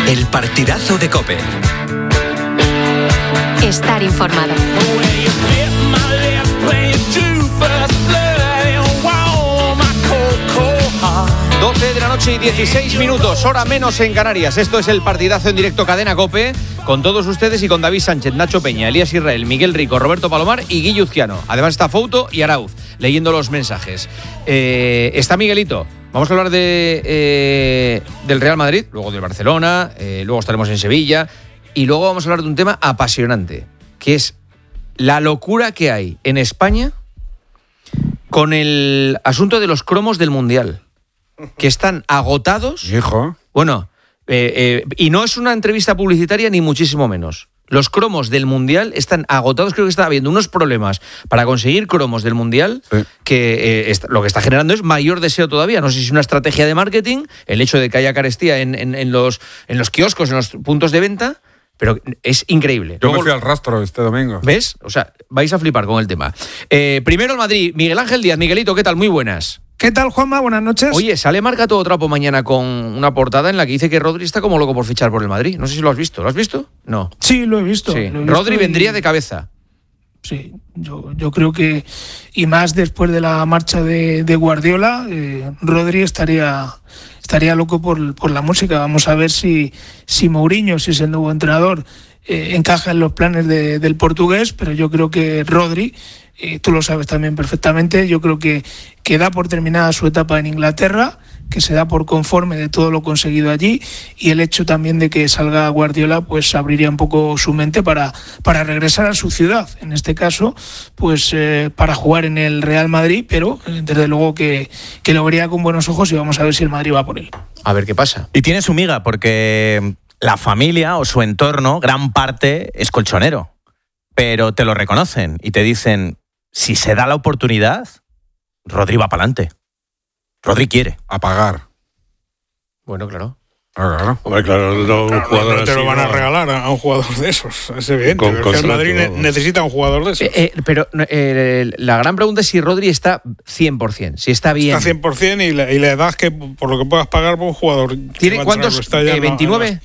El partidazo de COPE. Estar informado. 12 de la noche y 16 minutos, hora menos en Canarias. Esto es el partidazo en directo Cadena COPE, con todos ustedes y con David Sánchez, Nacho Peña, Elías Israel, Miguel Rico, Roberto Palomar y Guille Uzquiano. Además está Fouto y Arauz, leyendo los mensajes. Está Miguelito. Vamos a hablar del Real Madrid, luego del Barcelona, luego estaremos en Sevilla y luego vamos a hablar de un tema apasionante, que es la locura que hay en España con el asunto de los cromos del Mundial, que están agotados. Hijo. Bueno, y no es una entrevista publicitaria ni muchísimo menos. Los cromos del Mundial están agotados. Creo que está habiendo unos problemas para conseguir cromos del Mundial, sí, que lo que está generando es mayor deseo todavía. No sé si es una estrategia de marketing, el hecho de que haya carestía en los kioscos, en los puntos de venta, pero es increíble. Yo me fui al rastro este domingo. ¿Ves? O sea, vais a flipar con el tema. Primero el Madrid. Miguel Ángel Díaz. Miguelito, ¿qué tal? Muy buenas. ¿Qué tal, Juanma? Buenas noches. Oye, sale Marca Todo Trapo mañana con una portada en la que dice que Rodri está como loco por fichar por el Madrid. No sé si lo has visto. ¿Lo has visto? No. Sí, lo he visto. Sí. Lo he visto. Rodri vendría de cabeza. Sí, yo creo que, y más después de la marcha de Guardiola, Rodri estaría loco por la música. Vamos a ver si Mourinho, si es el nuevo entrenador, encaja en los planes del portugués, pero yo creo que Rodri, tú lo sabes también perfectamente, yo creo que da por terminada su etapa en Inglaterra, que se da por conforme de todo lo conseguido allí, y el hecho también de que salga Guardiola pues abriría un poco su mente para regresar a su ciudad, en este caso pues para jugar en el Real Madrid, pero desde luego que lo vería con buenos ojos y vamos a ver si el Madrid va por él. A ver qué pasa. Y tiene su miga porque la familia o su entorno, gran parte es colchonero, pero te lo reconocen y te dicen, si se da la oportunidad, Rodri va para adelante. Rodri quiere. A pagar. Bueno, claro. Claro. Hombre, claro, un jugador no te lo van a regalar a un jugador de esos, es evidente. El Madrid necesita un jugador de esos. Pero la gran pregunta es si Rodri está 100%, si está bien. Está 100% y la edad que por lo que puedas pagar por un jugador. ¿Tiene cuántos? ¿29?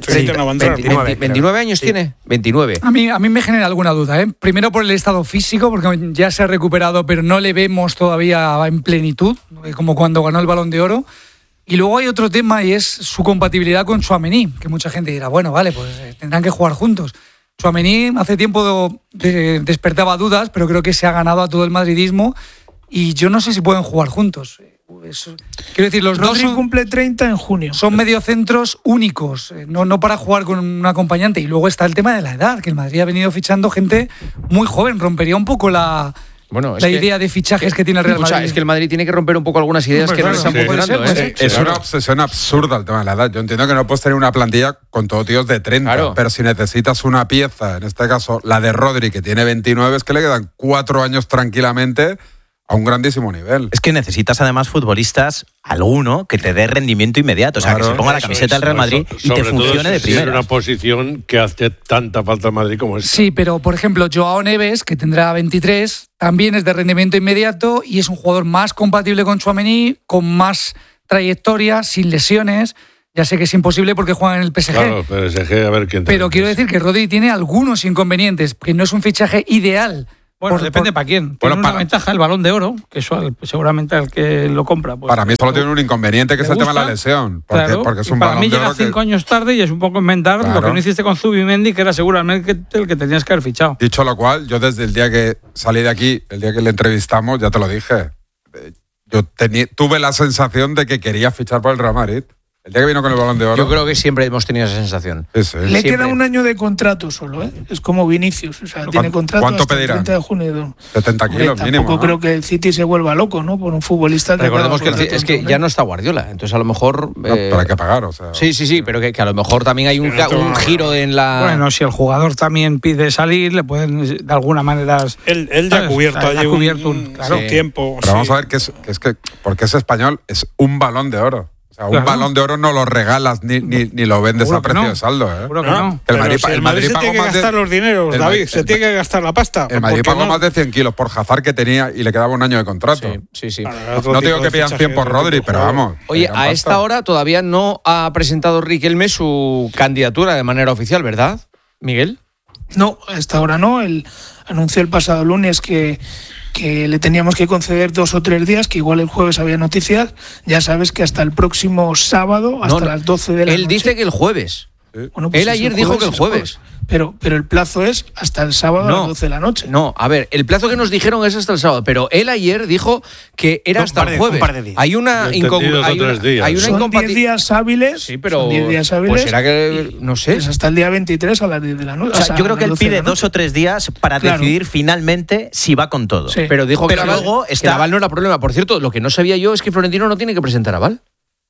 29 años tiene. 29. A mí me genera alguna duda, ¿eh? Primero por el estado físico, porque ya se ha recuperado, pero no le vemos todavía en plenitud, como cuando ganó el Balón de Oro. Y luego hay otro tema y es su compatibilidad con Tchouaméni, que mucha gente dirá, bueno, vale, pues tendrán que jugar juntos. Tchouaméni hace tiempo despertaba dudas, pero creo que se ha ganado a todo el madridismo y yo no sé si pueden jugar juntos. Quiero decir, los Rodri dos cumple 30 en junio. Son mediocentros únicos, no para jugar con un acompañante. Y luego está el tema de la edad, que el Madrid ha venido fichando gente muy joven, rompería un poco la idea de fichajes que tiene el Real Madrid. Es que el Madrid tiene que romper un poco algunas ideas que no le están funcionando. Es una obsesión absurda el tema de la edad. Yo entiendo que no puedes tener una plantilla con todos tíos de 30, claro, pero si necesitas una pieza, en este caso la de Rodri, que tiene 29, es que le quedan 4 años tranquilamente a un grandísimo nivel. Es que necesitas además futbolistas, alguno que te dé rendimiento inmediato, o sea, que se ponga la camiseta del Real Madrid y te funcione de primera. Es una posición que hace tanta falta al Madrid como esta. Sí, pero por ejemplo, Joao Neves, que tendrá 23, también es de rendimiento inmediato y es un jugador más compatible con Tchouaméni, con más trayectoria, sin lesiones. Ya sé que es imposible porque juegan en el PSG. Claro, PSG, a ver quién. Pero quiero decir que Rodri tiene algunos inconvenientes, que no es un fichaje ideal. Bueno, depende para quién. Tiene una ventaja el Balón de Oro, que eso seguramente al que lo compra. Pues, para mí solo tiene un inconveniente, que es el tema de la lesión. Porque es un para Balón mí de Oro llega 5 años tarde y es un poco inventar lo que no hiciste con Zubimendi, que era seguramente el que tenías que haber fichado. Dicho lo cual, yo desde el día que salí de aquí, el día que le entrevistamos, ya te lo dije, yo tuve la sensación de que quería fichar por el Real Madrid. El día que vino con el Balón de Oro. Yo creo que siempre hemos tenido esa sensación. Le queda un año de contrato solo, ¿eh? Es como Vinicius, o sea, tiene contrato ¿cuánto hasta pedirá? el 30 de junio. 70 kilos mínimo. Tampoco creo que el City se vuelva loco, ¿no? Por un futbolista. Recordemos que es que ya no está Guardiola, entonces a lo mejor. Pero hay que pagar, o sea. Sí, pero que a lo mejor también hay un giro en la. Bueno, si el jugador también pide salir, le pueden de alguna manera. Él ya ha cubierto allí un tiempo. Pero vamos a ver que porque es español, es un Balón de Oro. O sea, un Balón de Oro no lo regalas ni lo vendes a precio de saldo. Seguro que no. El Madrid se tiene que gastar los dineros, David. Se tiene que gastar la pasta. El Madrid pagó más de 100 kilos por Hazard que tenía y le quedaba un año de contrato. Sí. No digo que pidan 100 por Rodri, pero vamos. Oye, a esta hora todavía no ha presentado Riquelme su candidatura de manera oficial, ¿verdad, Miguel? No, a esta hora no. Él anunció el pasado lunes que le teníamos que conceder 2 o 3 días, que igual el jueves había noticias. Ya sabes que hasta el próximo sábado, hasta las 12 de la noche. Él dice que el jueves. Bueno, pues él ayer dijo que el jueves. Pero el plazo es hasta el sábado a las 12 de la noche. No, a ver, el plazo que nos dijeron es hasta el sábado, pero él ayer dijo que era hasta el jueves. Un par de días. Hay una incompatibilidad. Son 10 días hábiles. Sí, pero 10 días hábiles. Pues será que, no sé. Es hasta el día 23 a las 10 de la noche. O sea, yo creo que él pide 2 o 3 días para decidir finalmente si va con todo. Sí. Pero dijo que luego que Aval no era problema. Por cierto, lo que no sabía yo es que Florentino no tiene que presentar Aval.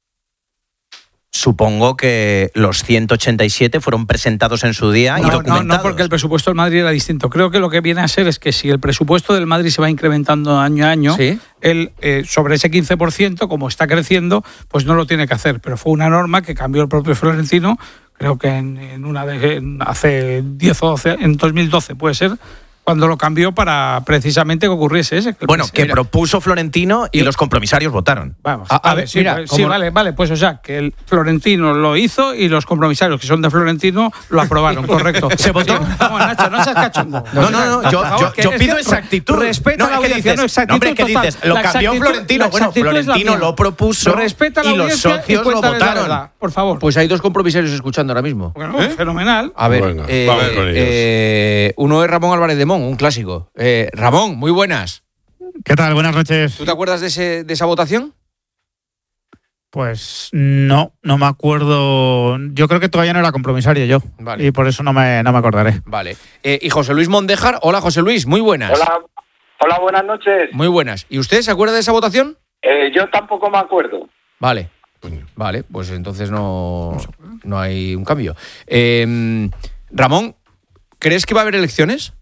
Supongo que los 187 fueron presentados en su día y documentados. No, porque el presupuesto del Madrid era distinto. Creo que lo que viene a ser es que si el presupuesto del Madrid se va incrementando año a año, él sobre ese 15%, como está creciendo, pues no lo tiene que hacer. Pero fue una norma que cambió el propio Florentino, creo que hace 10 o 12, en 2012 puede ser, cuando lo cambió para precisamente que ocurriese ese. Que propuso Florentino y los compromisarios votaron. Vamos, a ver, vale, pues o sea, que el Florentino lo hizo y los compromisarios que son de Florentino lo aprobaron, correcto. ¿Se votó? No, Nacho, no seas cachondo. No, yo pido exactitud. Respeta la audiencia, no exactitud. Hombre, ¿qué dices? Lo cambió Florentino. Bueno, Florentino lo propuso y los socios lo votaron. Por favor. Pues hay 2 compromisarios escuchando ahora mismo. Bueno, fenomenal. A ver, uno es Ramón Álvarez de Mon, un clásico. Ramón, muy buenas. ¿Qué tal? Buenas noches. ¿Tú te acuerdas de esa votación? Pues no me acuerdo. Yo creo que todavía no era compromisario yo. Vale. Y por eso no me acordaré. Vale. Y José Luis Mondéjar. Hola, José Luis, muy buenas. Hola, buenas noches. Muy buenas. ¿Y usted se acuerda de esa votación? Yo tampoco me acuerdo. Vale, pues entonces no hay un cambio. Ramón, ¿crees que va a haber elecciones?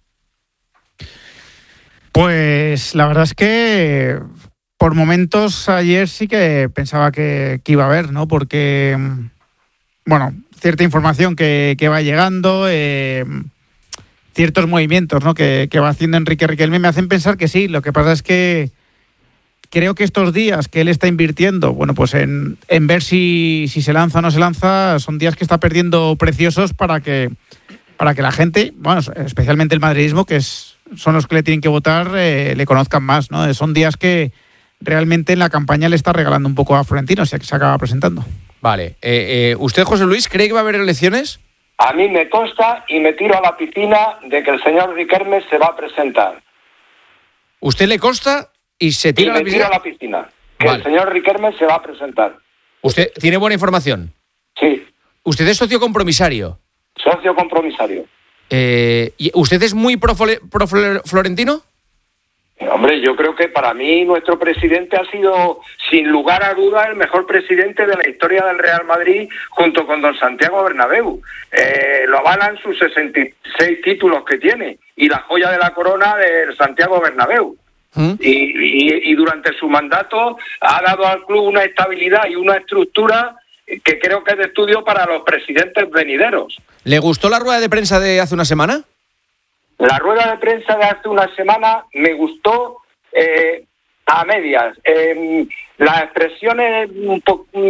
Pues la verdad es que por momentos ayer sí que pensaba que iba a haber, ¿no? Porque, bueno, cierta información que va llegando, ciertos movimientos, ¿no? que va haciendo Enrique Riquelme me hacen pensar que sí. Lo que pasa es que creo que estos días que él está invirtiendo, bueno, pues en ver si se lanza o no se lanza, son días que está perdiendo preciosos para que la gente, bueno, especialmente el madridismo, son los que le tienen que votar, le conozcan más, ¿no? Son días que realmente en la campaña le está regalando un poco a Florentino, si se acaba presentando. Vale. ¿Usted, José Luis, cree que va a haber elecciones? A mí me consta y me tiro a la piscina de que el señor Riquelme se va a presentar. ¿Usted le consta y se tira a la piscina? Me tiro a la piscina. Que el señor Riquelme se va a presentar. ¿Usted tiene buena información? Sí. ¿Usted es socio compromisario? Socio compromisario. ¿Y usted es muy pro Florentino? Hombre, yo creo que para mí nuestro presidente ha sido, sin lugar a dudas, el mejor presidente de la historia del Real Madrid, junto con don Santiago Bernabéu. Lo avalan sus 66 títulos que tiene y la joya de la corona del Santiago Bernabéu. Y durante su mandato ha dado al club una estabilidad y una estructura que creo que es de estudio para los presidentes venideros. ¿Le gustó la rueda de prensa de hace una semana? La rueda de prensa de hace una semana me gustó a medias. Las expresiones un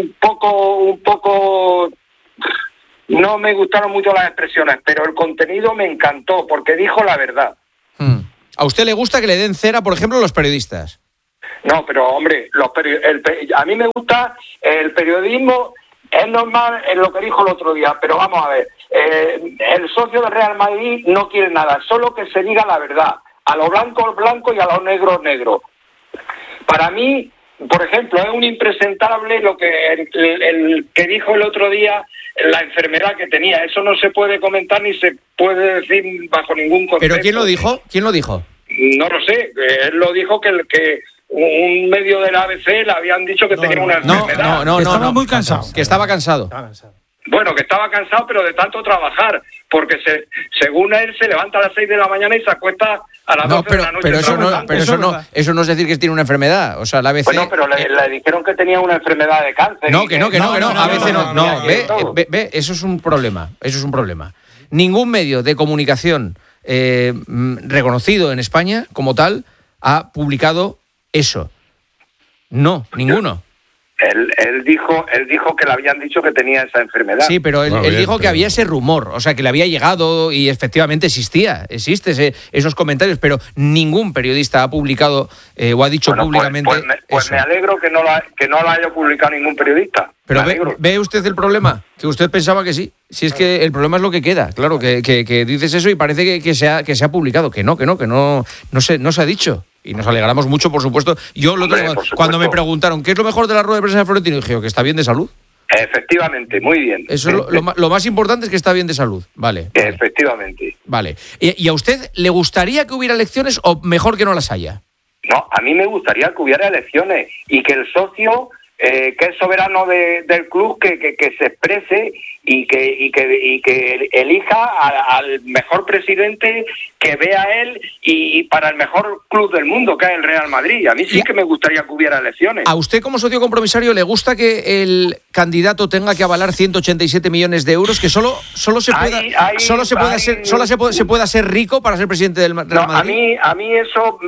poco no me gustaron mucho las expresiones, pero el contenido me encantó porque dijo la verdad. ¿A usted le gusta que le den cera, por ejemplo, los periodistas? No, pero hombre, a mí me gusta el periodismo. Es normal en lo que dijo el otro día, pero vamos a ver, el socio del Real Madrid no quiere nada, solo que se diga la verdad, a lo blanco blanco y a lo negro negro. Para mí, por ejemplo, es un impresentable lo que el que dijo el otro día, la enfermedad que tenía. Eso no se puede comentar ni se puede decir bajo ningún concepto. ¿Pero quién lo dijo? ¿Quién lo dijo? No lo sé, él lo dijo que un medio de la ABC le habían dicho que tenía una enfermedad. Estaba muy cansado. Que estaba cansado. Bueno, que estaba cansado, pero de tanto trabajar. porque según él se levanta a las 6 de la mañana y se acuesta a las 12 de la noche. Eso no es decir que tiene una enfermedad. O sea, la ABC... Bueno, pero le dijeron que tenía una enfermedad de cáncer. No. A veces no. Ve, eso es un problema. Ningún medio de comunicación reconocido en España como tal ha publicado eso. No, ninguno. Él dijo que le habían dicho que tenía esa enfermedad. Sí, pero él dijo que había ese rumor, o sea, que le había llegado y efectivamente existe esos comentarios, pero ningún periodista ha publicado o ha dicho públicamente pues me alegro que no lo haya publicado ningún periodista. Pero ¿ve usted el problema? Que usted pensaba que sí. Si es que el problema es lo que queda. Claro, que dices eso y parece que se ha publicado. Que no se ha dicho. Y nos alegramos mucho, por supuesto. Yo cuando me preguntaron ¿qué es lo mejor de la rueda de prensa de Florentino? Dije que está bien de salud. Efectivamente, muy bien. Eso es lo más importante, es que está bien de salud. Vale. Efectivamente. Vale. ¿Y a usted le gustaría que hubiera elecciones o mejor que no las haya? No, a mí me gustaría que hubiera elecciones y que el socio, que es soberano del club, que se exprese y que elija al mejor presidente que vea él y para el mejor club del mundo, que es el Real Madrid. A mí sí que me gustaría que hubiera elecciones. ¿A usted como socio compromisario le gusta que el candidato tenga que avalar 187 millones de euros, que solo se pueda ser rico para ser presidente del Real Madrid? A mí eso...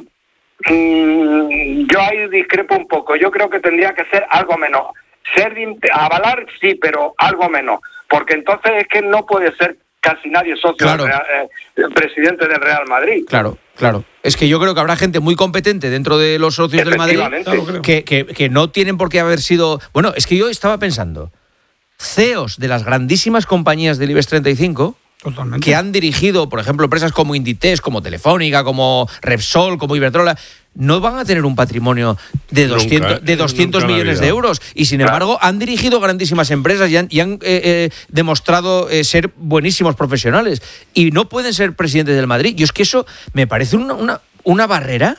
yo ahí discrepo un poco. Yo creo que tendría que ser algo menos. Avalar sí, pero algo menos, porque entonces es que no puede ser casi nadie socio presidente del Real Madrid. Claro. Es que yo creo que habrá gente muy competente dentro de los socios del Madrid que no tienen por qué haber sido... Bueno, es que yo estaba pensando, CEOs de las grandísimas compañías del IBEX 35... Totalmente. Que han dirigido, por ejemplo, empresas como Inditex, como Telefónica, como Repsol, como Iberdrola, no van a tener un patrimonio de 200 millones de euros. Y sin embargo, han dirigido grandísimas empresas y han demostrado ser buenísimos profesionales. Y no pueden ser presidentes del Madrid. Y es que eso me parece una barrera,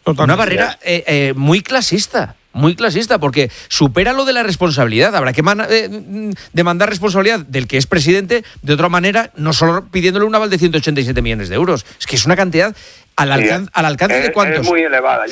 muy clasista. Muy clasista, porque supera lo de la responsabilidad. Habrá que demandar responsabilidad del que es presidente de otra manera, no solo pidiéndole un aval de 187 millones de euros. Es que es una cantidad al alcance de ¿cuántos? Es muy elevada.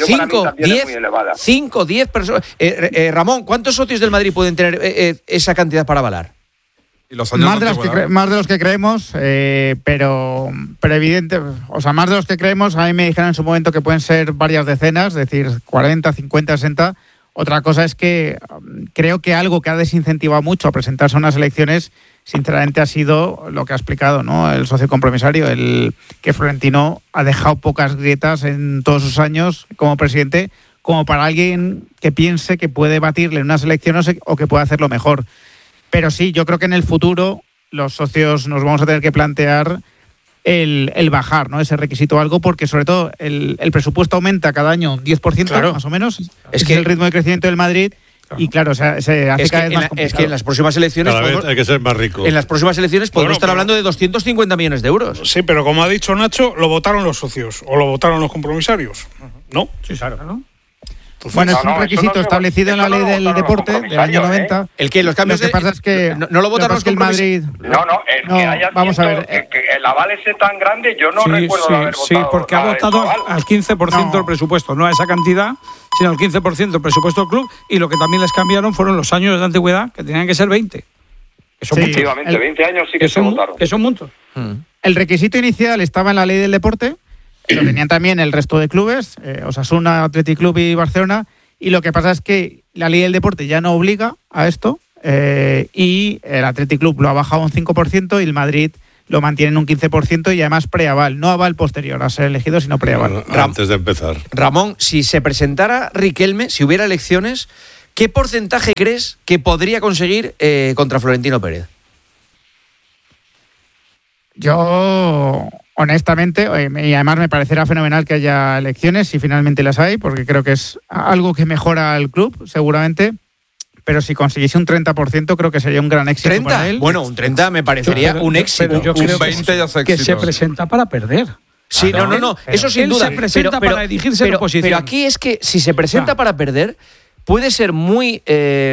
5, 10 personas. Ramón, ¿cuántos socios del Madrid pueden tener esa cantidad para avalar? ¿Y los años más de los que creemos, pero evidente, o sea, más de los que creemos. A mí me dijeron en su momento que pueden ser varias decenas, es decir, 40, 50, 60. Otra cosa es que creo que algo que ha desincentivado mucho a presentarse a unas elecciones, sinceramente, ha sido lo que ha explicado, ¿no?, el socio compromisario, el que Florentino ha dejado pocas grietas en todos sus años como presidente, como para alguien que piense que puede batirle en unas elecciones o que puede hacerlo mejor. Pero sí, yo creo que en el futuro los socios nos vamos a tener que plantear el bajar, ¿no?, ese requisito o algo, porque sobre todo el presupuesto aumenta cada año un 10%, más o menos. Es que el ritmo de crecimiento del Madrid. Y claro, o sea, se hace cada vez más complicado. Es que en las próximas elecciones... Cada vez hay que ser más rico. En las próximas elecciones podemos estar hablando de 250 millones de euros. Sí, pero como ha dicho Nacho, lo votaron los socios o lo votaron los compromisarios, ¿no? Sí, claro. Entonces, bueno, es un requisito establecido en la ley del deporte del año 90. ¿El qué? Los cambios. Lo que pasa es que no lo votaron los que el Madrid. Que haya vamos a ver. Que el aval ese tan grande, yo no recuerdo haber votado. Sí, porque ha votado al 15% del presupuesto, no a esa cantidad, sino al 15% del presupuesto del club. Y lo que también les cambiaron fueron los años de antigüedad, que tenían que ser 20. Efectivamente, 20 años sí que se votaron. Que son muchos. El requisito inicial estaba en la ley del deporte. Lo tenían también el resto de clubes, Osasuna, Athletic Club y Barcelona, y lo que pasa es que la ley del deporte ya no obliga a esto, y el Athletic Club lo ha bajado un 5% y el Madrid lo mantiene en un 15% y además preaval, no aval posterior a ser elegido, sino preaval. Antes de empezar. Ramón, si se presentara Riquelme, si hubiera elecciones, ¿qué porcentaje crees que podría conseguir contra Florentino Pérez? Yo, honestamente, y además me parecerá fenomenal que haya elecciones, si finalmente las hay, porque creo que es algo que mejora al club, seguramente. Pero si consiguiese un 30%, creo que sería un gran éxito ¿30? Para él. Bueno, un 30 me parecería un éxito. Pero yo creo un 20 ya se que se presenta para perder. Sí, no, eso sin duda. Él se presenta para dirigirse en oposición. Pero aquí es que si se presenta para perder, puede ser muy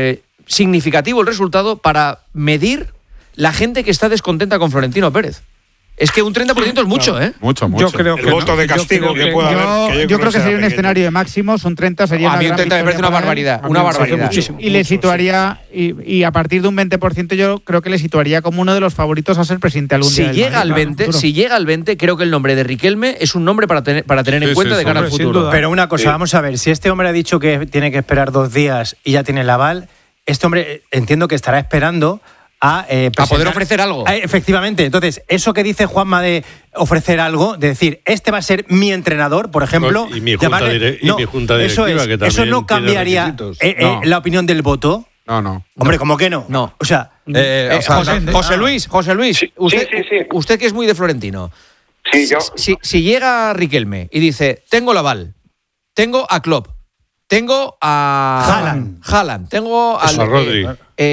significativo el resultado para medir la gente que está descontenta con Florentino Pérez. Es que un 30% es mucho, ¿eh? Mucho. Yo creo que el voto de castigo que pueda haber. Yo creo que sería un escenario de máximos, un 30 sería a mí un 30 me parece una barbaridad. Y le situaría, y a partir de un 20% yo creo que le situaría como uno de los favoritos a ser presidente algún día. Si llega al 20, creo que el nombre de Riquelme es un nombre para tener en cuenta de cara al futuro. Pero una cosa, vamos a ver, si este hombre ha dicho que tiene que esperar 2 días y ya tiene el aval, este hombre entiendo que estará esperando a poder ofrecer algo. Efectivamente. Entonces, eso que dice Juanma de ofrecer algo, de decir, este va a ser mi entrenador, por ejemplo. Y mi junta directiva, que también ¿eso no cambiaría la opinión del voto? No. Hombre, ¿cómo que no? No. O sea, José Luis, sí. Usted que es muy de Florentino. Sí, yo. Si llega Riquelme y dice, tengo el aval, tengo a Klopp, tengo a Haaland, tengo a Rodri.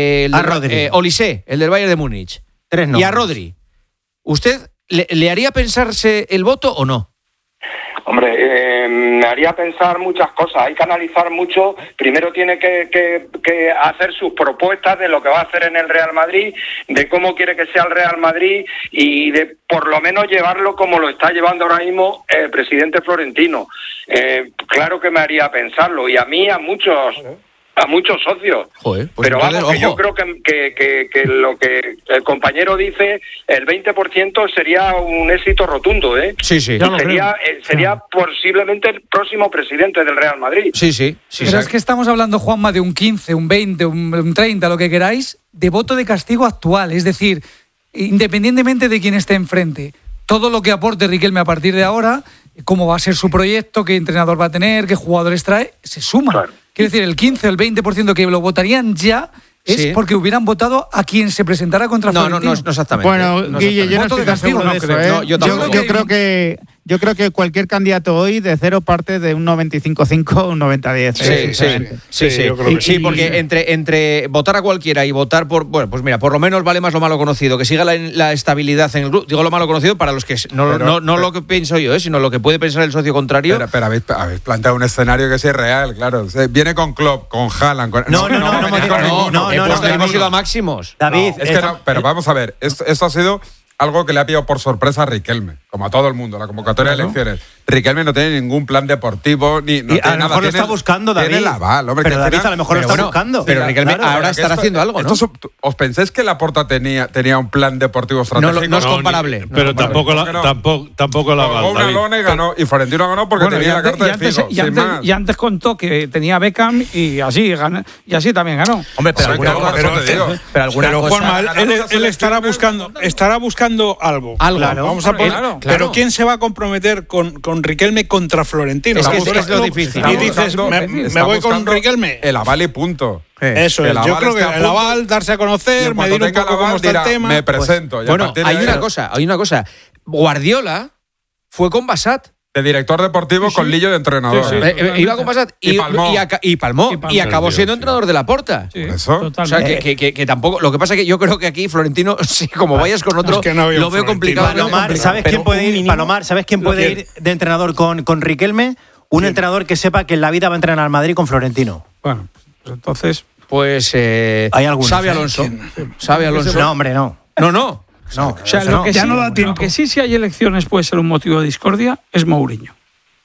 Olise, el del Bayern de Múnich. 3 nombres. Y a Rodri. ¿Usted le haría pensarse el voto o no? Hombre, me haría pensar muchas cosas. Hay que analizar mucho. Primero tiene que hacer sus propuestas de lo que va a hacer en el Real Madrid, de cómo quiere que sea el Real Madrid y de por lo menos llevarlo como lo está llevando ahora mismo el presidente Florentino. Claro que me haría pensarlo. Y a mí, a muchos socios. Joder, pues pero entonces, vamos, que yo creo que lo que el compañero dice, el 20% sería un éxito rotundo, ¿eh? Sí. Sería posiblemente el próximo presidente del Real Madrid. Sí. Pero es que estamos hablando, Juanma, de un 15, un 20, un 30, lo que queráis, de voto de castigo actual. Es decir, independientemente de quién esté enfrente, todo lo que aporte Riquelme a partir de ahora, cómo va a ser su proyecto, qué entrenador va a tener, qué jugadores trae, se suma. Claro. Quiero decir, el 15 o el 20% que lo votarían ya es porque hubieran votado a quien se presentara contra Florentino. No exactamente. Bueno, Guille, yo no estoy tan seguro de eso, ¿eh? Yo creo que cualquier candidato hoy de cero parte de un 95-5, un 90-10. Sí, porque entre votar a cualquiera y votar por... Bueno, pues mira, por lo menos vale más lo malo conocido, que siga la estabilidad en el grupo. Digo lo malo conocido para los que... No lo que pienso yo, sino lo que puede pensar el socio contrario. Pero habéis planteado un escenario que sí es real, claro. Viene con Klopp, con Haaland... No, hemos ido a máximos. David, pero vamos a ver, esto ha sido algo que le ha pillado por sorpresa a Riquelme, como a todo el mundo, la convocatoria de elecciones. Riquelme no tiene ningún plan deportivo, ni no y tiene a lo mejor lo está buscando, David. Tiene el aval, hombre. Pero David a lo mejor lo está buscando. Pero Riquelme ahora estará haciendo algo, ¿no? ¿Os pensáis que Laporta tenía un plan deportivo estratégico? No es comparable. Pero tampoco la aval. Una lona y ganó, y Florentino ganó porque tenía la carta de Figo. Y antes contó que tenía Beckham y así también ganó. Hombre, pero alguna cosa... Juanma, él estará buscando algo. Claro, vamos a poner, pero ¿quién se va a comprometer con Riquelme contra Florentino? Es que es lo difícil. Y dices, me voy con Riquelme. El aval y punto. Eso es. Yo creo que el aval, darse a conocer, medir un poco cómo está el tema. Me presento. Bueno, hay una cosa. Guardiola fue con Bassat. De director deportivo con Lillo de entrenador. Iba con Bassat y palmó. Y acabó siendo entrenador de Laporta. Eso. O sea, que tampoco... Lo que pasa es que yo creo que aquí Florentino, sí, como vayas con otro, lo veo complicado. Palomar, ¿sabes quién puede ir? Palomar, ¿sabes quién puede ir de entrenador con Riquelme? Un entrenador que sepa que en la vida va a entrenar al Madrid con Florentino. Bueno, pues entonces... hay algunos. Sabe Alonso. No, hombre, no. No. O sea, lo que sí, si hay elecciones puede ser un motivo de discordia, es Mourinho.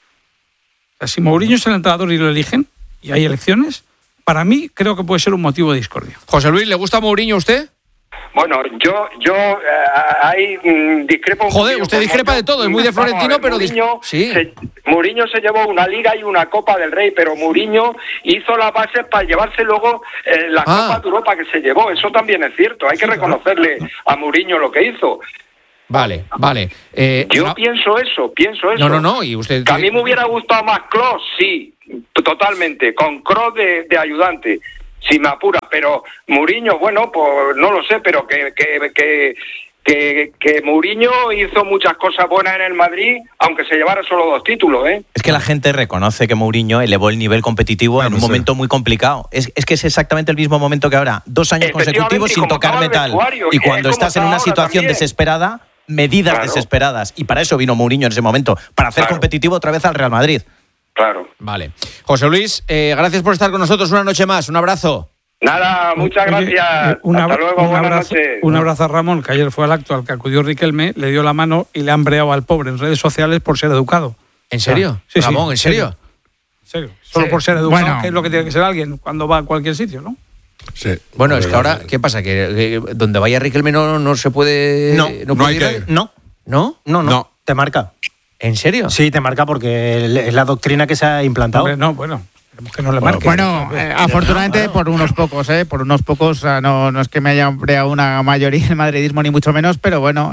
O sea, si Mourinho es el entrenador y lo eligen, y hay elecciones, para mí creo que puede ser un motivo de discordia. José Luis, ¿le gusta Mourinho a usted? Bueno, yo ahí discrepo. Joder, usted discrepa de todo, es muy de Florentino, pero Mourinho se llevó una Liga y una Copa del Rey, pero Mourinho hizo las bases para llevarse luego la Copa de Europa que se llevó. Eso también es cierto, hay que reconocerle a Mourinho lo que hizo. Vale. Yo pienso eso. No, y usted... Que a mí me hubiera gustado más Kroos, sí, totalmente, con Kroos de ayudante. Si me apura, pero Mourinho, bueno, pues no lo sé, pero que Mourinho hizo muchas cosas buenas en el Madrid, aunque se llevara solo 2 títulos, ¿eh? Es que la gente reconoce que Mourinho elevó el nivel competitivo en un momento muy complicado. Es que es exactamente el mismo momento que ahora, 2 años consecutivos sin tocar metal. Y cuando estás en una situación desesperada, medidas desesperadas. Y para eso vino Mourinho en ese momento, para hacer competitivo otra vez al Real Madrid. Claro. Vale. José Luis, gracias por estar con nosotros una noche más. Un abrazo. Nada, muchas gracias. Hasta luego, buenas noches. Un abrazo a Ramón, que ayer fue al acto al que acudió Riquelme, le dio la mano y le ha hambreado al pobre en redes sociales por ser educado. ¿En serio? Sí, Ramón, ¿en serio? ¿En serio? Solo por ser educado, que es lo que tiene que ser alguien cuando va a cualquier sitio, ¿no? Sí. Bueno, es que ahora, ¿qué pasa? ¿Que donde vaya Riquelme no se puede...? No hay que ir. No. ¿No? Te marca. ¿En serio? Sí, te marca porque es la doctrina que se ha implantado. Hombre, no, bueno, que no le marque. Bueno, afortunadamente por unos pocos, por unos pocos, no es que me haya hambreado una mayoría del madridismo ni mucho menos, pero bueno,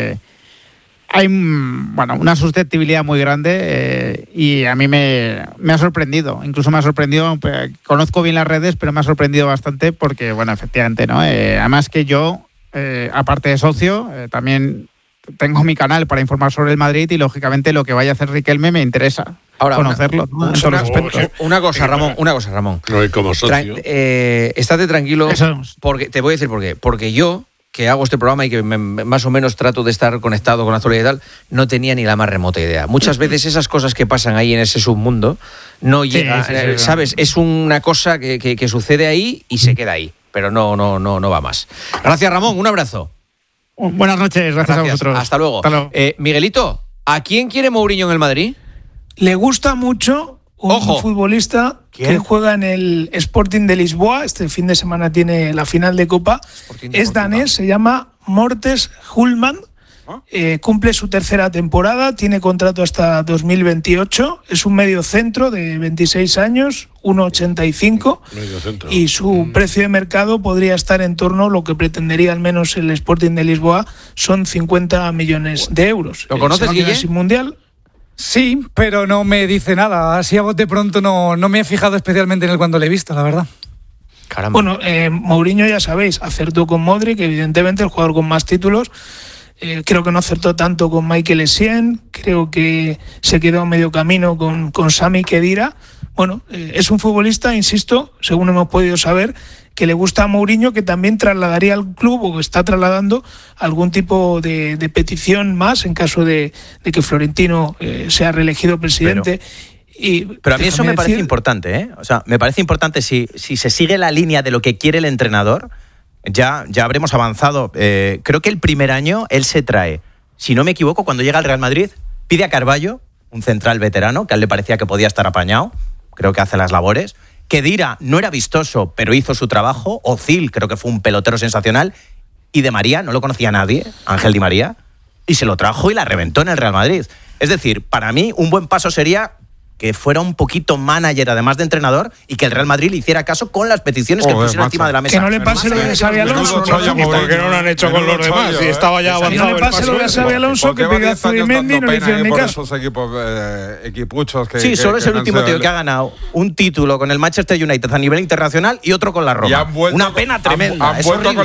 hay una susceptibilidad muy grande y a mí me ha sorprendido, incluso me ha sorprendido, conozco bien las redes, pero me ha sorprendido bastante porque, bueno, efectivamente, ¿no? Además que yo, aparte de socio, también tengo mi canal para informar sobre el Madrid y, lógicamente, lo que vaya a hacer Riquelme me interesa conocerlo. Una cosa, Ramón. No, y como socio. Estate tranquilo, porque te voy a decir por qué. Porque yo, que hago este programa y que más o menos trato de estar conectado con la actualidad y tal, no tenía ni la más remota idea. Muchas veces esas cosas que pasan ahí en ese submundo no llegan, ¿sabes? Es una cosa que sucede ahí y se queda ahí, pero no va más. Gracias, Ramón, un abrazo. Buenas noches, gracias a vosotros. Hasta luego. Miguelito, ¿a quién quiere Mourinho en el Madrid? Le gusta mucho un futbolista que juega en el Sporting de Lisboa. Este fin de semana tiene la final de Copa. Es danés, se llama Mortes Hulman. Cumple su tercera temporada, tiene contrato hasta 2028. Es un medio centro de 26 años, 1,85. Y su precio de mercado podría estar en torno, lo que pretendería al menos el Sporting de Lisboa, son 50 millones de euros. ¿Lo conoces, Guille? Sin mundial. Sí, pero no me dice nada. Así a bote pronto no me he fijado especialmente en él cuando le he visto, la verdad. Caramba. Bueno, Mourinho, ya sabéis, acertó con Modric, evidentemente el jugador con más títulos. Creo que no acertó tanto con Michael Essien. Creo que se quedó a medio camino con Sami Khedira. Bueno, es un futbolista, insisto, según hemos podido saber, que le gusta a Mourinho, que también trasladaría al club o está trasladando algún tipo de petición más en caso de que Florentino sea reelegido presidente. Pero a mí eso me parece importante, ¿eh? O sea, me parece importante si se sigue la línea de lo que quiere el entrenador, ya habremos avanzado. Creo que el primer año él se trae, si no me equivoco, cuando llega al Real Madrid, pide a Carballo, un central veterano, que a él le parecía que podía estar apañado, creo que hace las labores. Khedira no era vistoso, pero hizo su trabajo. Ozil creo que fue un pelotero sensacional. Y de María no lo conocía nadie, Ángel Di María, y se lo trajo y la reventó en el Real Madrid. Es decir, para mí un buen paso sería que fuera un poquito manager, además de entrenador, y que el Real Madrid le hiciera caso con las peticiones que pusiera encima de la mesa. Que no le pase lo de Xabi Alonso. Porque no lo han hecho con los demás y estaba ya avanzado. Que no le pase lo de Xabi Alonso, que pidió a Zubimendi y no le hicieron ni caso. Esos equipuchos que... Sí, solo es el último tío que ha ganado un título con el Manchester United a nivel internacional y otro con la Roma. Una pena tremenda. Han vuelto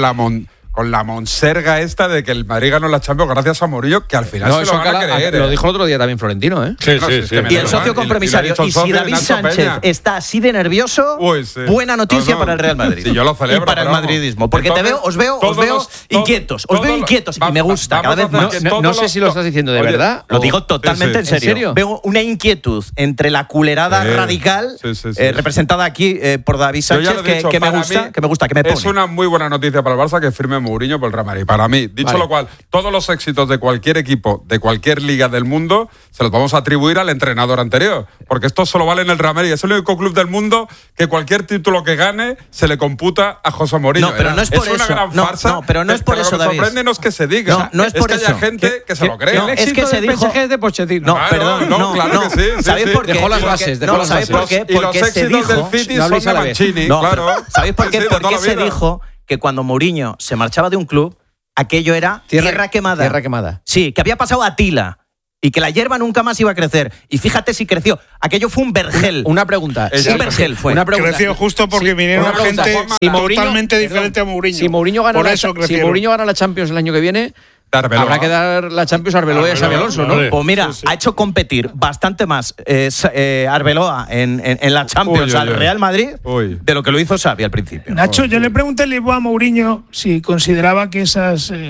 con la monserga esta de que el Madrid ganó la Champions gracias a Mourinho, que al final se lo van a creer. Lo dijo el otro día también Florentino, ¿eh? Sí. Y el socio compromisario. Y si David Sánchez está así de nervioso, buena noticia para el Real Madrid. Sí, yo lo celebro. Y para el madridismo. Porque os veo inquietos. Os veo inquietos y me gusta cada vez más. No sé si lo estás diciendo de verdad. Lo digo totalmente en serio. Veo una inquietud entre la culerada radical representada aquí por David Sánchez que me gusta, que me pone. Es una muy buena noticia para el Barça que firme Mourinho por el Real Madrid. Para mí, dicho lo cual, todos los éxitos de cualquier equipo, de cualquier liga del mundo, se los vamos a atribuir al entrenador anterior. Porque esto solo vale en el Real Madrid. Es el único club del mundo que cualquier título que gane se le computa a José Mourinho. No, pero no es por eso. Es una gran farsa. No, pero no es por eso, David. Sorprende no es que se diga. No es por que eso. haya gente que se lo cree. Es que se dijo de Pochettino. No, perdón. Claro que sí. ¿Sabéis por qué? Dejó las bases. ¿Sabéis por qué? Y los éxitos del City son de Mancini. ¿Sabéis por qué? Porque se dijo que cuando Mourinho se marchaba de un club, aquello era tierra quemada. Tierra quemada. Sí, que había pasado a Tila y que la hierba nunca más iba a crecer. Y fíjate si creció. Aquello fue un vergel. Una pregunta. Un vergel fue. Una pregunta. Creció justo porque vinieron gente totalmente diferente a Mourinho. Si Mourinho gana la Champions el año que viene, habrá que dar la Champions a Arbeloa y a Xabi Alonso, ¿no? Pues mira, ha hecho competir bastante más Arbeloa en la Champions al Real Madrid de lo que lo hizo Xabi al principio. Nacho, yo le pregunté a Mourinho si consideraba que esas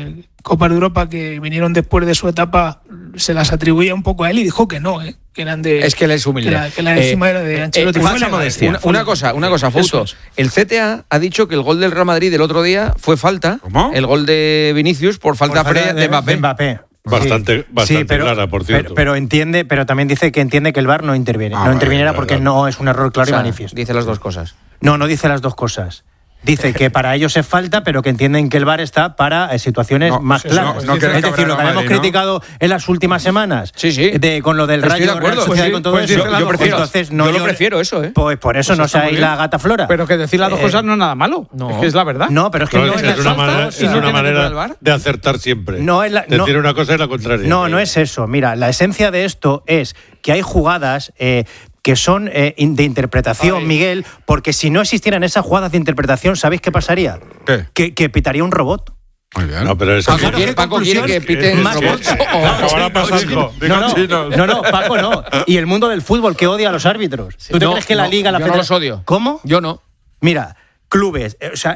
Copas de Europa que vinieron después de su etapa se las atribuía un poco a él y dijo que no, que eran de... Es que él es humilde. Que la décima era de Ancelotti. Una cosa, Fouto. El CTA ha dicho que el gol del Real Madrid del otro día fue falta. ¿Cómo? El gol de Vinicius por falta de Mbappé. Bastante clara, por cierto. Pero también dice que entiende que el VAR no interviene. No interviniera porque no es un error claro y manifiesto. Dice las dos cosas. No dice las dos cosas. Dice que para ellos es falta, pero que entienden que el VAR está para situaciones más claras. Es decir, lo que habíamos criticado en las últimas semanas, con lo del Rayo, con todo eso. Yo lo prefiero eso, Pues por eso no sea ahí la gata Flora. Pero que decir las dos cosas no es nada malo. Es que es la verdad. No, pero es que es una manera de acertar siempre. Decir una cosa y la contraria. No es eso. Mira, la esencia de esto es que hay jugadas que son de interpretación, Miguel, porque si no existieran esas jugadas de interpretación, ¿sabéis qué pasaría? ¿Qué? Que pitaría un robot. Muy bien. No, pero Paco quiere que pite el robot. Acabará pasando. No, Paco no. Y el mundo del fútbol que odia a los árbitros. ¿Tú te crees que la Liga, la Federación... no los odio. ¿Cómo? Yo no. Mira, clubes,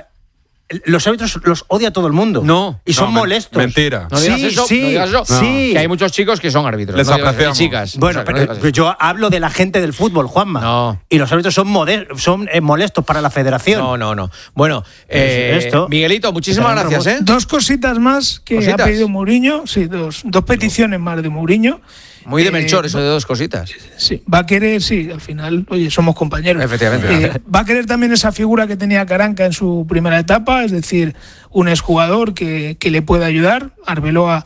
los árbitros los odia todo el mundo. Y son molestos. Mentira. No digas eso. Que hay muchos chicos que son árbitros. Les apreciamos. Chicas. Bueno, pero yo hablo de la gente del fútbol, Juanma. No. Y los árbitros son molestos para la federación. No. Bueno, Miguelito, muchísimas gracias. Dos cositas más que ha pedido Mourinho. Sí, dos peticiones más de Mourinho. Muy de Melchor, eso de dos cositas. Sí, va a querer, al final, somos compañeros. Efectivamente. Va a querer también esa figura que tenía Caranca en su primera etapa, es decir, un exjugador que le pueda ayudar. Arbeloa,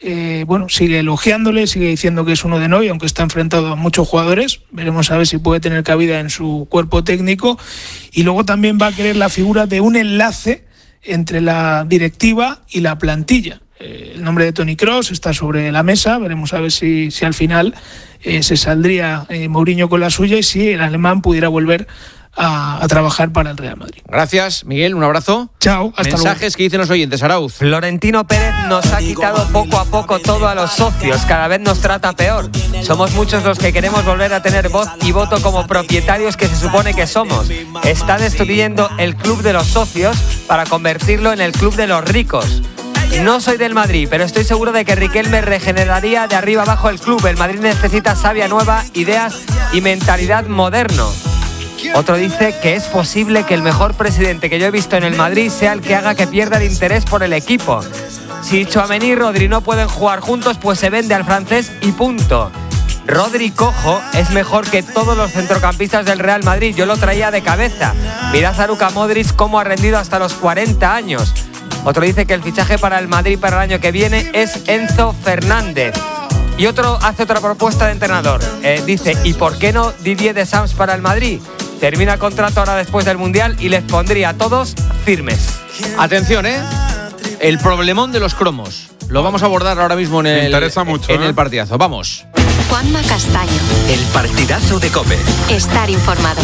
sigue elogiándole, sigue diciendo que es uno de Noy, aunque está enfrentado a muchos jugadores. Veremos a ver si puede tener cabida en su cuerpo técnico. Y luego también va a querer la figura de un enlace entre la directiva y la plantilla. El nombre de Toni Kroos está sobre la mesa, veremos a ver si al final se saldría Mourinho con la suya y si el alemán pudiera volver a trabajar para el Real Madrid. Gracias, Miguel, un abrazo. Chao, hasta luego. Mensajes que dicen los oyentes, Arauz. Florentino Pérez nos ha quitado poco a poco todo a los socios, cada vez nos trata peor. Somos muchos los que queremos volver a tener voz y voto como propietarios que se supone que somos. Está destruyendo el club de los socios para convertirlo en el club de los ricos. No soy del Madrid, pero estoy seguro de que Riquelme regeneraría de arriba abajo el club. El Madrid necesita savia nueva, ideas y mentalidad moderno. Otro dice que es posible que el mejor presidente que yo he visto en el Madrid sea el que haga que pierda el interés por el equipo. Si Tchouaméni y Rodri no pueden jugar juntos, pues se vende al francés y punto. Rodri cojo es mejor que todos los centrocampistas del Real Madrid. Yo lo traía de cabeza. Mirad a Luka Modric cómo ha rendido hasta los 40 años. Otro dice que el fichaje para el Madrid para el año que viene es Enzo Fernández. Y otro hace otra propuesta de entrenador. Dice, ¿y por qué no Didier Deschamps para el Madrid? Termina el contrato ahora después del Mundial y les pondría a todos firmes. Atención, el problemón de los cromos. Lo vamos a abordar ahora mismo en el partidazo. Vamos. Juanma Castaño. El partidazo de COPE. Estar informado.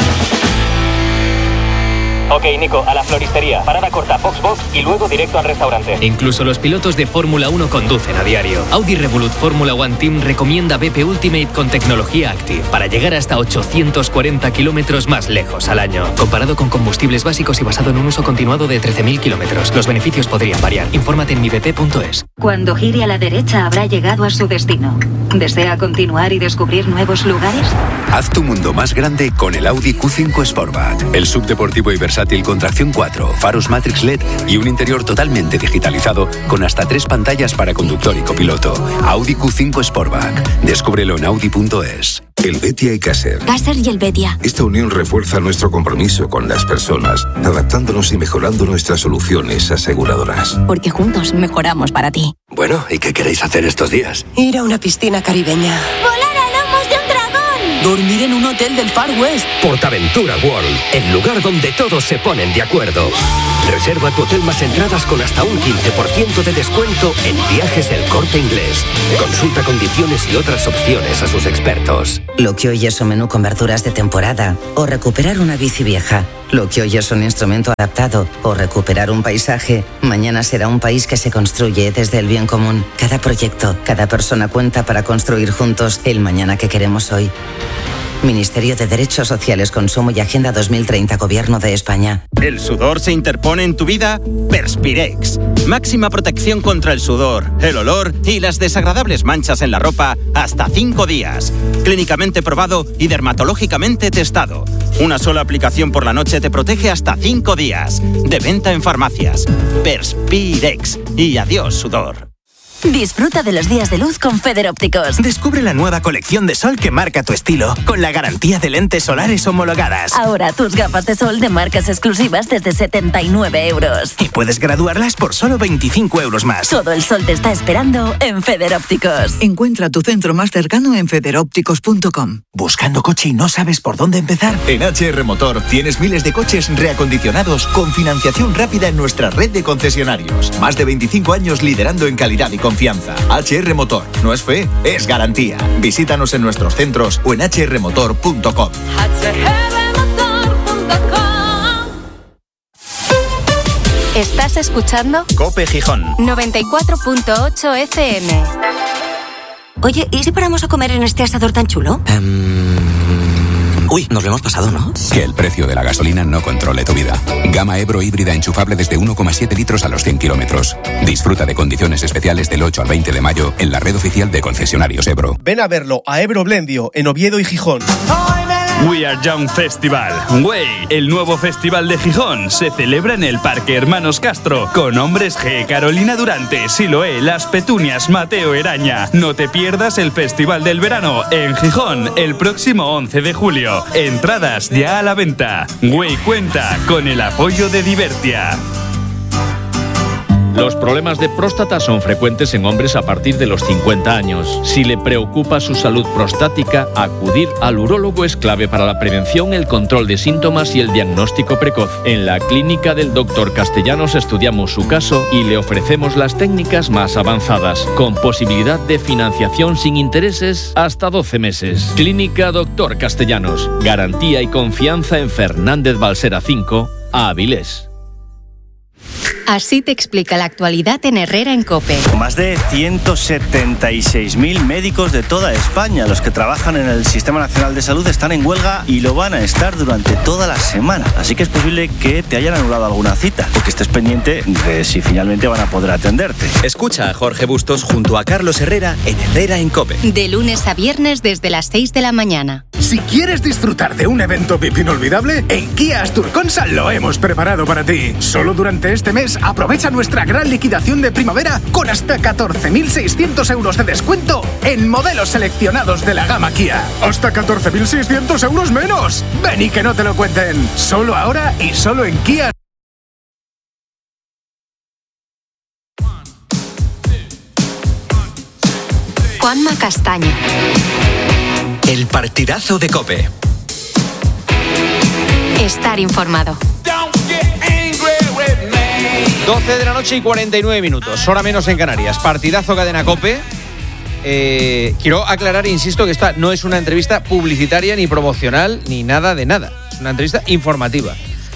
Ok, Nico, a la floristería. Parada corta, box y luego directo al restaurante. Incluso los pilotos de Fórmula 1 conducen a diario. Audi Revolut Fórmula One Team recomienda BP Ultimate con tecnología Active para llegar hasta 840 kilómetros más lejos al año. Comparado con combustibles básicos y basado en un uso continuado de 13.000 kilómetros. Los beneficios podrían variar. Infórmate en mibp.es. Cuando gire a la derecha habrá llegado a su destino. ¿Desea continuar y descubrir nuevos lugares? Haz tu mundo más grande con el Audi Q5 Sportback. El subdeportivo y versátil con tracción 4, faros Matrix LED y un interior totalmente digitalizado con hasta 3 pantallas para conductor y copiloto. Audi Q5 Sportback. Descúbrelo en audi.es. El Betia y Caser. Caser y el Betia. Esta unión refuerza nuestro compromiso con las personas, adaptándonos y mejorando nuestras soluciones aseguradoras. Porque juntos mejoramos para ti. Bueno, ¿y qué queréis hacer estos días? Ir a una piscina caribeña. ¡Volar a lomos de un dragón! Dormir en un hotel del Far West. Portaventura World, el lugar donde todos se ponen de acuerdo. Reserva tu hotel más entradas con hasta un 15% de descuento en Viajes El Corte Inglés. Consulta condiciones y otras opciones a sus expertos. Lo que hoy es un menú con verduras de temporada o recuperar una bici vieja. Lo que hoy es un instrumento adaptado o recuperar un paisaje, mañana será un país que se construye desde el bien común. Cada proyecto, cada persona cuenta para construir juntos el mañana que queremos hoy. Ministerio de Derechos Sociales, Consumo y Agenda 2030, Gobierno de España. ¿El sudor se interpone en tu vida? Perspirex. Máxima protección contra el sudor, el olor y las desagradables manchas en la ropa hasta 5 días. Clínicamente probado y dermatológicamente testado. Una sola aplicación por la noche te protege hasta 5 días. De venta en farmacias. Perspirex. Y adiós, sudor. Disfruta de los días de luz con Federópticos. Descubre la nueva colección de sol que marca tu estilo, con la garantía de lentes solares homologadas. Ahora tus gafas de sol de marcas exclusivas desde 79 euros. Y puedes graduarlas por solo 25 euros más. Todo el sol te está esperando en Federópticos. Encuentra tu centro más cercano en federópticos.com. ¿Buscando coche y no sabes por dónde empezar? En HR Motor tienes miles de coches reacondicionados con financiación rápida en nuestra red de concesionarios. Más de 25 años liderando en calidad y confianza. HR Motor. No es fe, es garantía. Visítanos en nuestros centros o en hrmotor.com. ¿Estás escuchando? COPE Gijón 94.8 FM. Oye, ¿y si paramos a comer en este asador tan chulo? Uy, nos lo hemos pasado, ¿no? Que el precio de la gasolina no controle tu vida. Gama Ebro híbrida enchufable desde 1,7 litros a los 100 kilómetros. Disfruta de condiciones especiales del 8 al 20 de mayo en la red oficial de concesionarios Ebro. Ven a verlo a Ebro Blendio, en Oviedo y Gijón. We Are Young Festival. Way, el nuevo festival de Gijón, se celebra en el Parque Hermanos Castro, con Hombres G, Carolina Durante, Siloé, Las Petunias, Mateo Eraña. No te pierdas el Festival del Verano en Gijón el próximo 11 de julio. Entradas ya a la venta. Way cuenta con el apoyo de Divertia. Los problemas de próstata son frecuentes en hombres a partir de los 50 años. Si le preocupa su salud prostática, acudir al urólogo es clave para la prevención, el control de síntomas y el diagnóstico precoz. En la clínica del Dr. Castellanos estudiamos su caso y le ofrecemos las técnicas más avanzadas, con posibilidad de financiación sin intereses hasta 12 meses. Clínica Dr. Castellanos. Garantía y confianza en Fernández Balsera 5, Avilés. Así te explica la actualidad en Herrera en COPE. Más de 176.000 médicos de toda España, los que trabajan en el Sistema Nacional de Salud, están en huelga y lo van a estar durante toda la semana. Así que es posible que te hayan anulado alguna cita, o que estés pendiente de si finalmente van a poder atenderte. Escucha a Jorge Bustos junto a Carlos Herrera en Herrera en COPE. De lunes a viernes desde las 6 de la mañana. Si quieres disfrutar de un evento VIP inolvidable, en Kia Asturconsa lo hemos preparado para ti. Solo durante este mes aprovecha nuestra gran liquidación de primavera con hasta 14.600 euros de descuento en modelos seleccionados de la gama Kia. ¡Hasta 14.600 euros menos! ¡Ven y que no te lo cuenten! Solo ahora y solo en Kia. Juanma Castaño. El partidazo de COPE. Estar informado. 12 de la noche y 49 minutos, hora menos en Canarias. Partidazo Cadena COPE. Quiero aclarar, insisto, que esta no es una entrevista publicitaria ni promocional ni nada de nada. Es una entrevista informativa.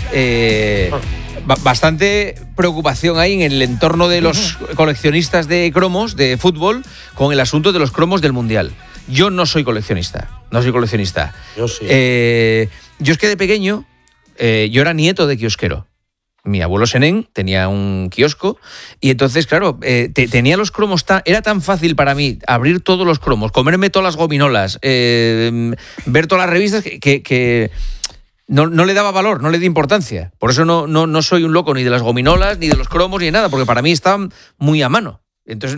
Bastante preocupación hay en el entorno de los coleccionistas de cromos de fútbol con el asunto de los cromos del Mundial. Yo no soy coleccionista. Yo sí. Yo es que de pequeño, yo era nieto de kiosquero. Mi abuelo Senén tenía un kiosco y entonces, claro, tenía los cromos era tan fácil para mí abrir todos los cromos, comerme todas las gominolas, ver todas las revistas que no le daba valor, no le di importancia. Por eso no soy un loco ni de las gominolas, ni de los cromos, ni de nada, porque para mí estaban muy a mano. Entonces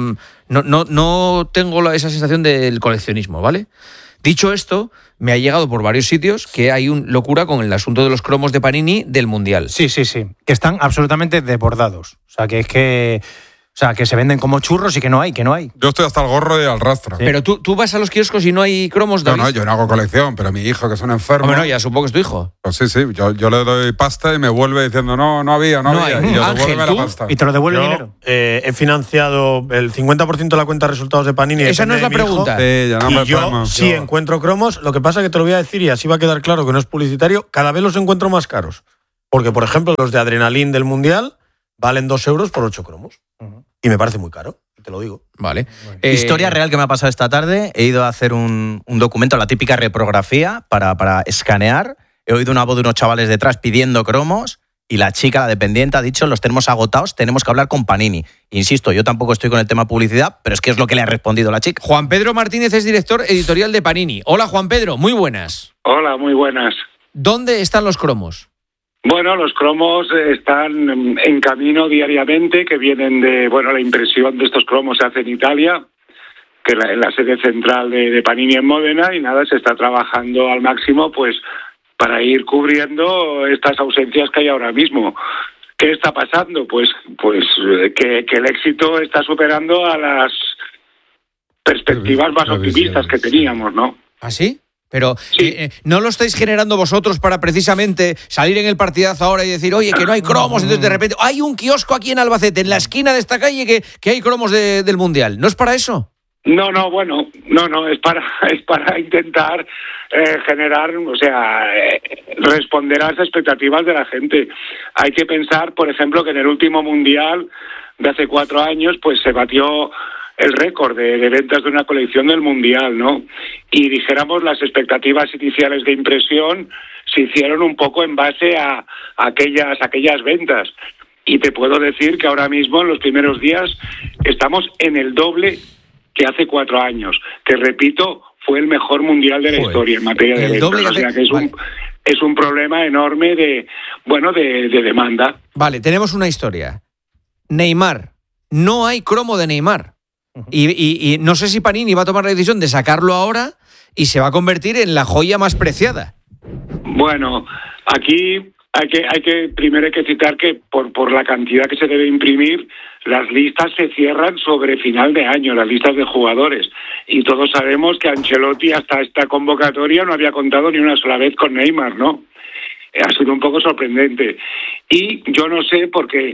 no tengo esa sensación del coleccionismo, ¿vale? Dicho esto, me ha llegado por varios sitios que hay una locura con el asunto de los cromos de Panini del Mundial. Sí, que están absolutamente desbordados. O sea, que se venden como churros y que no hay. Yo estoy hasta el gorro de Alrastra. Sí. Pero tú vas a los kioscos y no hay cromos, David. No, yo no hago colección, pero mi hijo, que es un enfermo... Bueno, ya supongo que es tu hijo. Pues sí, yo le doy pasta y me vuelve diciendo no había. Y yo Ángel, devuélveme la pasta. ¿Y te lo devuelve dinero? He financiado el 50% de la cuenta de resultados de Panini. Esa no es la pregunta. Yo encuentro cromos. Lo que pasa es que te lo voy a decir y así va a quedar claro que no es publicitario. Cada vez los encuentro más caros. Porque, por ejemplo, los de Adrenalin del Mundial valen 2 euros por 8 cromos. Y me parece muy caro. te lo digo. Vale. Historia real que me ha pasado esta tarde. He ido a hacer un documento, la típica reprografía, para escanear. He oído una voz de unos chavales detrás pidiendo cromos y la chica, la dependiente, ha dicho: los tenemos agotados, tenemos que hablar con Panini. Insisto, yo tampoco estoy con el tema publicidad, pero es que es lo que le ha respondido la chica. Juan Pedro Martínez es director editorial de Panini. Hola, Juan Pedro, muy buenas. Hola, muy buenas. ¿Dónde están los cromos? Bueno, los cromos están en camino diariamente, que vienen de, la impresión de estos cromos se hace en Italia, que es la sede central de Panini en Módena, y nada, se está trabajando al máximo, pues, para ir cubriendo estas ausencias que hay ahora mismo. ¿Qué está pasando? Pues que el éxito está superando a las perspectivas más optimistas que teníamos, ¿no? ¿Ah, sí? Pero sí. ¿No lo estáis generando vosotros para precisamente salir en el partidazo ahora y decir, oye, que no hay cromos, entonces de repente hay un kiosco aquí en Albacete, en la esquina de esta calle, que hay cromos del Mundial? ¿No es para eso? No, es para intentar generar, responder a las expectativas de la gente. Hay que pensar, por ejemplo, que en el último Mundial de hace 4 años, pues se batió el récord de ventas de una colección del Mundial, ¿no? Y dijéramos, las expectativas iniciales de impresión se hicieron un poco en base a aquellas ventas. Y te puedo decir que ahora mismo, en los primeros días, estamos en el doble que hace 4 años, que repito, fue el mejor Mundial de la historia en materia de ventas. O sea que es un problema enorme de demanda. Vale, tenemos una historia. Neymar. No hay cromo de Neymar. Y no sé si Panini va a tomar la decisión de sacarlo ahora y se va a convertir en la joya más preciada. Bueno, aquí primero hay que citar que por la cantidad que se debe imprimir, las listas se cierran sobre final de año, las listas de jugadores. Y todos sabemos que Ancelotti hasta esta convocatoria no había contado ni una sola vez con Neymar, ¿no? Ha sido un poco sorprendente. Y yo no sé por qué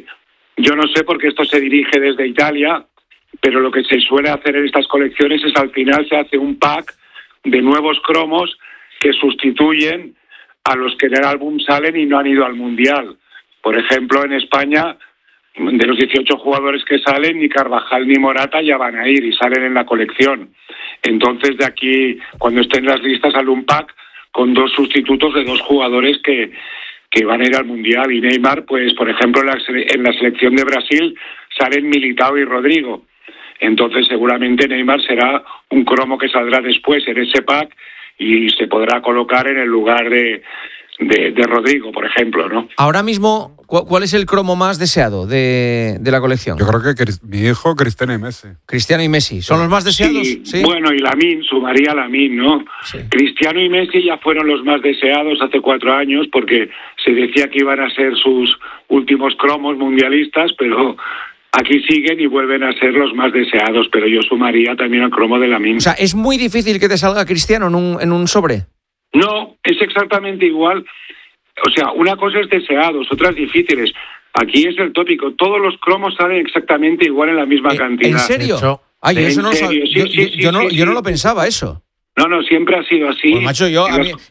esto se dirige desde Italia, pero lo que se suele hacer en estas colecciones es, al final, se hace un pack de nuevos cromos que sustituyen a los que en el álbum salen y no han ido al Mundial. Por ejemplo, en España, de los 18 jugadores que salen, ni Carvajal ni Morata ya van a ir y salen en la colección. Entonces, de aquí, cuando estén las listas, sale un pack con 2 sustitutos de 2 jugadores que van a ir al Mundial. Y Neymar, pues, por ejemplo, en la selección de Brasil salen Militao y Rodrigo. Entonces, seguramente Neymar será un cromo que saldrá después en ese pack y se podrá colocar en el lugar de Rodrigo, por ejemplo, ¿no? Ahora mismo, ¿cuál es el cromo más deseado de la colección? Yo creo que mi hijo, Cristiano y Messi. Cristiano y Messi, ¿son los más deseados? Sí. Bueno, y Lamine, sumaría Lamine, ¿no? Sí. Cristiano y Messi ya fueron los más deseados hace 4 años, porque se decía que iban a ser sus últimos cromos mundialistas, pero aquí siguen y vuelven a ser los más deseados, pero yo sumaría también el cromo de Lamine. O sea, ¿es muy difícil que te salga Cristiano en un sobre? No, es exactamente igual. O sea, una cosa es deseados, otras difíciles. Aquí es el tópico. Todos los cromos salen exactamente igual en la misma cantidad. ¿En serio? Ay, eso no sabía. Yo no lo pensaba eso. No, siempre ha sido así. Pues, macho, yo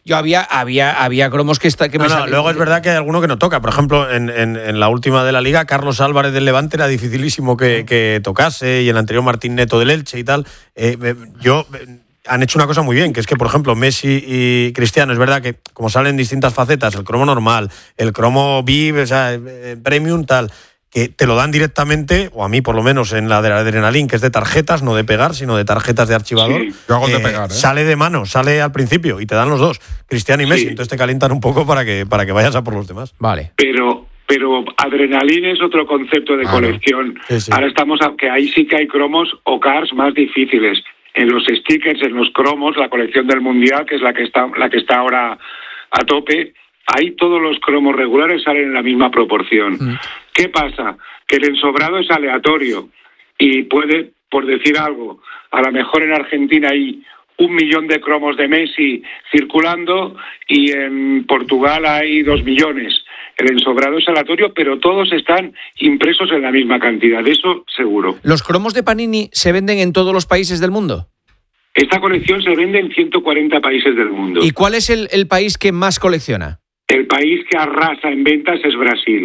había cromos que me salen. Luego es verdad que hay alguno que no toca. Por ejemplo, en la última de la Liga, Carlos Álvarez del Levante era dificilísimo que tocase, y el anterior Martín Neto del Elche y tal. Han hecho una cosa muy bien, que es que, por ejemplo, Messi y Cristiano, es verdad que como salen distintas facetas, el cromo normal, el cromo VIP, premium, tal, que te lo dan directamente, o a mí por lo menos en la de la Adrenalin, que es de tarjetas, no de pegar, sino de tarjetas de archivador. Sí. Yo hago de pegar, Sale de mano, sale al principio y te dan los 2, Cristiano y Messi. Sí. Entonces te calientan un poco para que vayas a por los demás. Vale. Pero Adrenalin es otro concepto de colección. Sí. Ahora que ahí sí que hay cromos o cards más difíciles. En los stickers, en los cromos, la colección del Mundial, que es la que está ahora a tope, ahí todos los cromos regulares salen en la misma proporción. ¿Qué pasa? Que el ensobrado es aleatorio y puede, por decir algo, a lo mejor en Argentina hay 1 millón de cromos de Messi circulando y en Portugal hay 2 millones. El ensobrado es aleatorio, pero todos están impresos en la misma cantidad, eso seguro. ¿Los cromos de Panini se venden en todos los países del mundo? Esta colección se vende en 140 países del mundo. ¿Y cuál es el país que más colecciona? El país que arrasa en ventas es Brasil.